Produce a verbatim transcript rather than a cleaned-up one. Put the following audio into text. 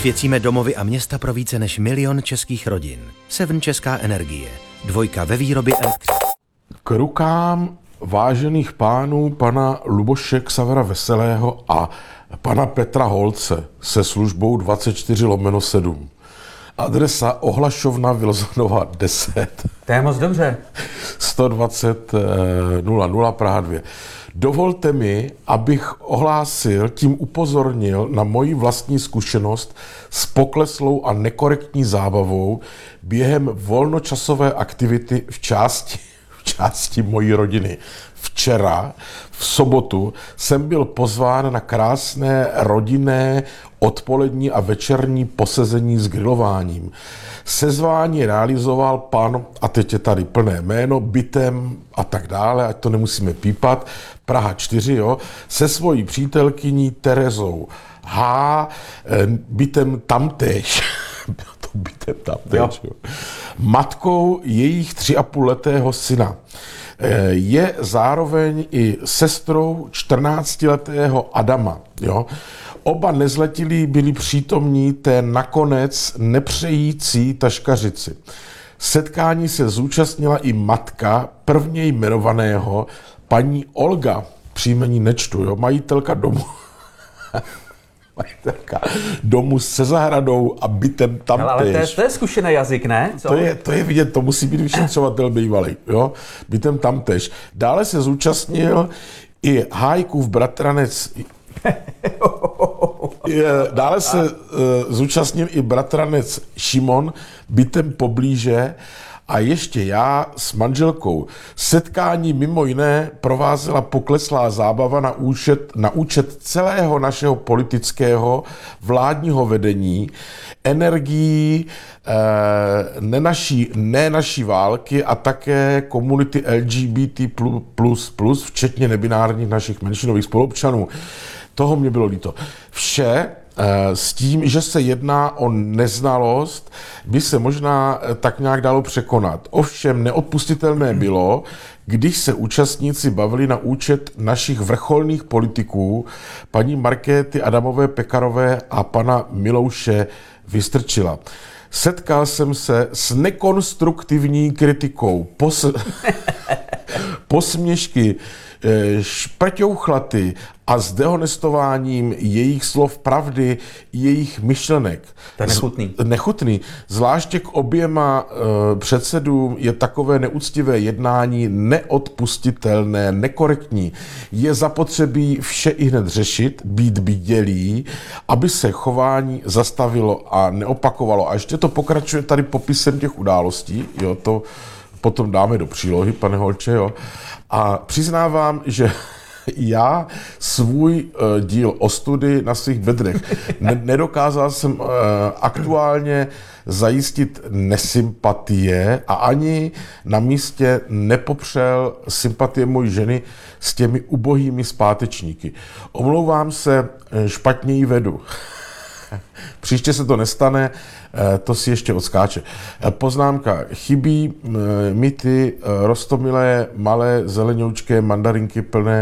Osvěcíme domovy a města pro více než milion českých rodin. Seven Česká energie. Dvojka ve výrobě elektřiny. K rukám vážených pánů pana Luboše Xavera Veselého a pana Petra Holce se službou dvacet čtyři lomeno sedm. Adresa Ohlašovna Vilzanova deset. To je moc dobře. sto dvacet nula nula Praha dva. Dovolte mi, abych ohlásil, tím upozornil na moji vlastní zkušenost s pokleslou a nekorektní zábavou během volnočasové aktivity v části, v části mojí rodiny. Včera, v sobotu, jsem byl pozván na krásné rodinné odpolední a večerní posezení s grilováním. Sezvání realizoval pan, a teď je tady plné jméno, bytem a tak dále, ať to nemusíme pípat, Praha čtyři, jo, se svojí přítelkyní Terezou H, bytem tamtéž, to bytem tamtéž, jo. Matkou jejich tři a půl letého syna. Je zároveň i sestrou čtrnáctiletého Adama. Jo? Oba nezletilí byli přítomní té nakonec nepřející taškařici. Setkání se zúčastnila i matka prvně jmenovaného, paní Olga, příjmení nečtu, jo? Majitelka domu. Majitelka domu se zahradou a bytem tamtéž. Ale to je, to je zkušený jazyk, ne? Co? To je, to je vidět, to musí být vyšetřovatel bývalý, jo? Bytem tamtéž. Dále se zúčastnil i Hájkův bratranec. Dále se uh, zúčastnil i bratranec Šimon, bytem poblíže. A ještě já s manželkou. Setkání mimo jiné provázela pokleslá zábava na účet, na účet celého našeho politického vládního vedení, energií eh, ne, naší, ne naší války a také komunity L G B T plus plus, včetně nebinárních našich menšinových spoluobčanů. Toho mě bylo líto. Vše s tím, že se jedná o neznalost, by se možná tak nějak dalo překonat. Ovšem neodpustitelné bylo, když se účastníci bavili na účet našich vrcholných politiků, paní Markéty Adamové Pekarové a pana Milouše Vystrčila. Setkal jsem se s nekonstruktivní kritikou, pos... posměšky, šprťouchlaty a s dehonestováním jejich slov pravdy, jejich myšlenek. To je nechutný. Z, nechutný. Zvláště k oběma e, předsedům je takové neúctivé jednání neodpustitelné, nekorektní. Je zapotřebí vše i hned řešit, být bdělý, aby se chování zastavilo a neopakovalo. A ještě to pokračuje tady popisem těch událostí, jo, to potom dáme do přílohy, pane Holče, jo. A přiznávám, že já svůj uh, díl ostudy na svých bedrech ne- nedokázal jsem uh, aktuálně zajistit nesympatie a ani na místě nepopřel sympatie mojí ženy s těmi ubohými zpátečníky. Omlouvám se, špatně ji vedu. Příště se to nestane, to si ještě odskáče. Poznámka. Chybí mi ty roztomilé, malé, zelenoučké mandarinky plné